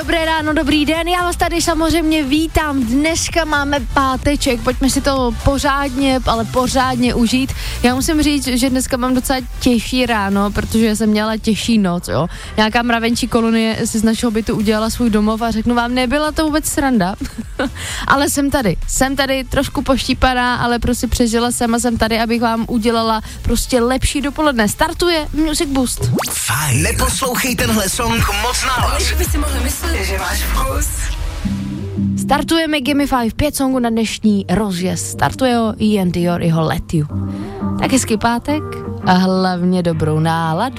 Dobré ráno, dobrý den, já vás tady samozřejmě vítám. Dneska máme páteček, pojďme si to pořádně, ale pořádně užít. Já musím říct, že dneska mám docela těžší ráno, protože jsem měla těžší noc, jo. Nějaká mravenčí kolonie si z našeho bytu udělala svůj domov a řeknu vám, nebyla to vůbec sranda. Ale jsem tady trošku poštípaná, ale prostě přežila jsem a jsem tady, abych vám udělala prostě lepší dopoledne. Startuje Music Boost. Fajn. Neposlouchej tenhle song moc nahlas. By si mohli myslet, že máš vkus. Startujeme Gimme 5 songů na dnešní rozjezd. Startuje ho Ian Dior, jeho Let You. Tak hezký pátek a hlavně dobrou náladu.